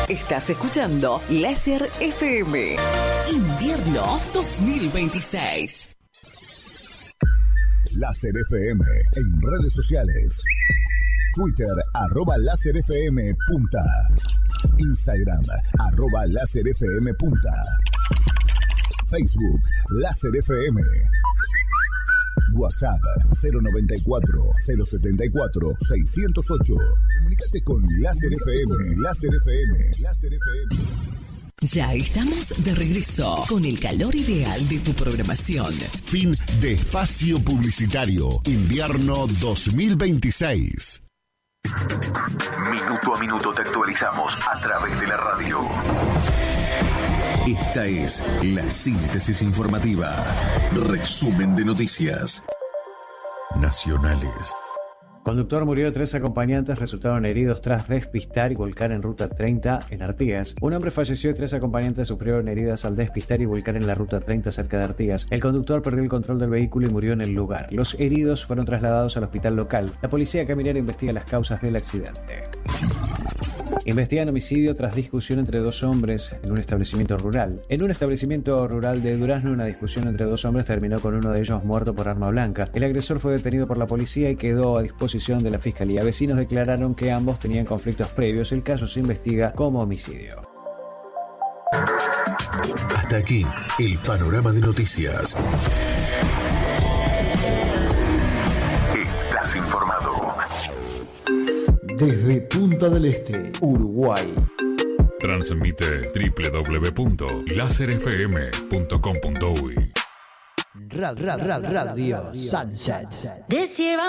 Estás escuchando Láser FM. Invierno 2026. Láser FM en redes sociales. Twitter, @LáserFM punta. Instagram, @LáserFM punta. Facebook, Láser FM. WhatsApp, 094-074-608. Comunícate con Láser FM. Láser FM. Láser FM. Ya estamos de regreso con el calor ideal de tu programación. Fin de espacio publicitario. Invierno 2026. Minuto a minuto te actualizamos a través de la radio. Esta es la síntesis informativa. Resumen de noticias nacionales. Conductor murió, 3 acompañantes resultaron heridos tras despistar y volcar en ruta 30 en Artigas. Un hombre falleció y 3 acompañantes sufrieron heridas al despistar y volcar en la ruta 30 cerca de Artigas. El conductor perdió el control del vehículo y murió en el lugar. Los heridos fueron trasladados al hospital local. La policía caminera investiga las causas del accidente. Investigan homicidio tras discusión entre 2 hombres en un establecimiento rural. En un establecimiento rural de Durazno, una discusión entre 2 hombres terminó con uno de ellos muerto por arma blanca. El agresor fue detenido por la policía y quedó a disposición de la fiscalía. Vecinos declararon que ambos tenían conflictos previos. El caso se investiga como homicidio. Hasta aquí el panorama de noticias. Estás informado. Desde Punta del Este, Uruguay. Transmite www.laserfm.com.uy. Radio Sunset.